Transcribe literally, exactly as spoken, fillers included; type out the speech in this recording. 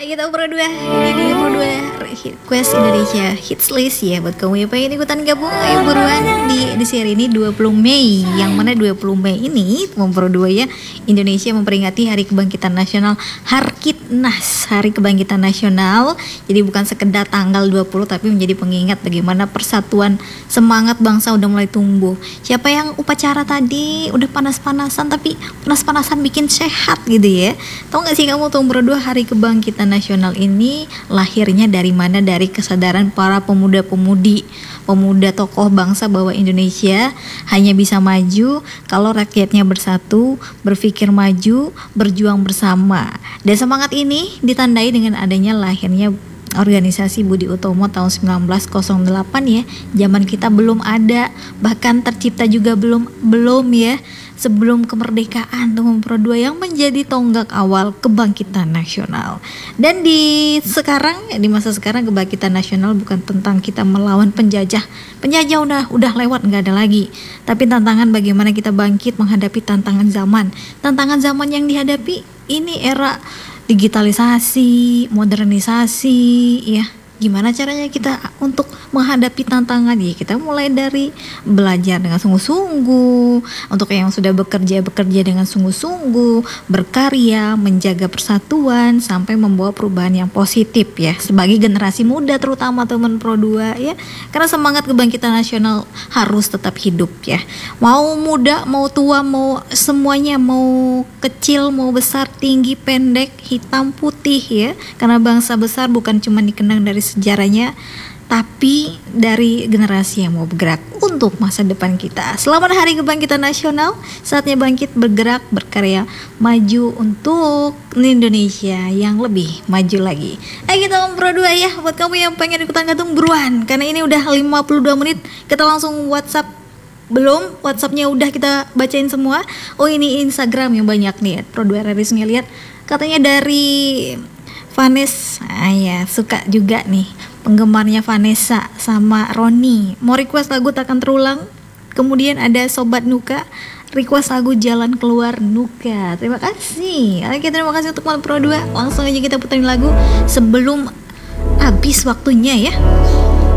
Kita Pro dua, ini Pro dua Request Indonesia Hits List ya buat kamu yang pengen ikutan gabung. Ayo buruan di edisi hari ini dua puluh Mei. Yang mana dua puluh Mei ini teman Pro dua ya, Indonesia memperingati Hari Kebangkitan Nasional Harkitnas, Hari Kebangkitan Nasional. Jadi bukan sekedar tanggal dua puluh tapi menjadi pengingat bagaimana persatuan semangat bangsa udah mulai tumbuh. Siapa yang upacara tadi udah panas-panasan tapi panas-panasan bikin sehat gitu ya. Tahu gak sih kamu teman Pro dua, Hari Kebangkitan Nasional ini lahirnya dari mana? Dari kesadaran para pemuda-pemudi, pemuda tokoh bangsa bahwa Indonesia hanya bisa maju kalau rakyatnya bersatu, berpikir maju, berjuang bersama. Dan semangat ini ditandai dengan adanya lahirnya organisasi Budi Utomo tahun sembilan belas nol delapan ya. Zaman kita belum ada, bahkan tercipta juga belum belum ya. Sebelum kemerdekaan teman Pro dua yang menjadi tonggak awal kebangkitan nasional. Dan di sekarang, di masa sekarang kebangkitan nasional bukan tentang kita melawan penjajah. Penjajah udah udah lewat, nggak ada lagi. Tapi tantangan bagaimana kita bangkit menghadapi tantangan zaman. Tantangan zaman yang dihadapi ini era digitalisasi, modernisasi ya. Gimana caranya kita untuk menghadapi tantangan ya? Kita mulai dari belajar dengan sungguh-sungguh, untuk yang sudah bekerja bekerja dengan sungguh-sungguh, berkarya, menjaga persatuan sampai membawa perubahan yang positif ya. Sebagai generasi muda terutama teman Pro dua ya. Karena semangat kebangkitan nasional harus tetap hidup ya. Mau muda, mau tua, mau semuanya, mau kecil, mau besar, tinggi, pendek, hitam, putih ya. Karena bangsa besar bukan cuma dikenang dari sejarahnya, tapi dari generasi yang mau bergerak untuk masa depan kita. Selamat Hari Kebangkitan Nasional. Saatnya bangkit, bergerak, berkarya, maju untuk Indonesia yang lebih maju lagi. Ayo kita Pro dua ya. Buat kamu yang pengen ikutan gabung buruan, karena ini udah lima puluh dua menit. Kita langsung WhatsApp. Belum, WhatsAppnya udah kita bacain semua. Oh ini Instagram yang banyak nih. Pro dua Rerisnya lihat. Katanya dari Vanessa, ah ya, suka juga nih penggemarnya Vanessa sama Roni. Mau request lagu Takkan Terulang. Kemudian ada Sobat Nuka, request lagu Jalan Keluar Nuka. Terima kasih. Oke, terima kasih untuk Pro dua. Langsung aja kita puterin lagu sebelum habis waktunya ya.